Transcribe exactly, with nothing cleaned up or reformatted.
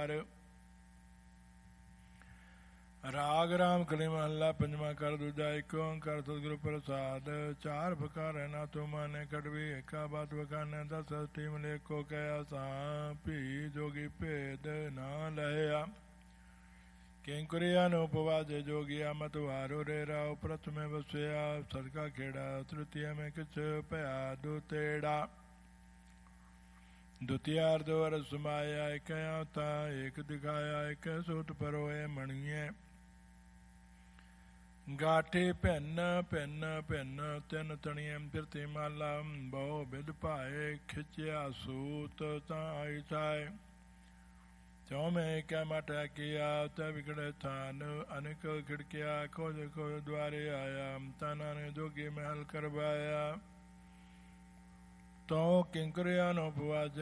ਚਾਰ। ਰਾਗ ਰਾਮ ਕਲੀ ਮਹੱਲਾ ਪੰਜਵਾਂ। ਕਰ ਦੂਜਾ ਏਕ ਓੰਕਾਰ ਸਤਿਗੁਰੂ ਪ੍ਰਸਾਦ। ਚਾਰ ਬਕਾਰੇ ਨਾ ਤੂੰ ਮਾਨੇ ਕੜਵੀ, ਏਕਾ ਬਾਤ ਬਖਾਨੇ ਦਸ ਅਸਟੀ ਮਲੇਕੋ ਕਹਿਆ ਸਾਂ। ਭੀ ਜੋਗੀ ਭੇਦ ਨਾ ਲਹਿਆ, ਕਿੰਕੁਰੀਆ ਨੂੰ ਪਵਾਜੇ ਜੋਗੀਆ। ਮਤ ਵਾਰੋ ਰੇ ਰਾਉ ਪ੍ਰਥਮੇ ਵਸਿਆ, ਸਦਕਾ ਖੇੜਾ ਤ੍ਰਿਤੀਆ ਮੈਂ ਕਿਛ ਭਇਆ ਦੁਤੇੜਾ। ਦੁਤੀਆ ਅਰਧ ਵਰ ਸਮਾਇਆ, ਏਕ ਆਤਾ ਏਕ ਦਿਖਾਇਆ। ਏਕ ਸੂਤ ਪਰੋਏ ਮਣੀਏ, ਗਾਠੇ ਭਿੰਨ ਭਿੰਨ ਭਿੰਨ। ਤਿੰਨ ਤਣੀਏ ਫਿਰਤੀ ਮਾਲਾ, ਬਹੁ ਬਿਧ ਭਾਏ। ਖਿਚਿਆ ਸੂਤ ਤਾਂ ਆਈ ਥਾਏ, ਚੌ ਮੈਂ ਕੈ ਮਟ ਕੀਆ। ਤੈ ਵਿਗੜੇ ਥਾਨ ਅਨੇਕ ਖਿੜਕਿਆ, ਖੋਜ ਖੋਜ ਦੁਆਰੇ ਆਇਆ। ਤਾਨਾ ਨੇ ਜੋਗੀ ਮਹਿਲ ਕਰਵਾਇਆ, ਤੋ ਕਿੰਕਰਿਆ ਨੂੰ ਪਵਾਜੇ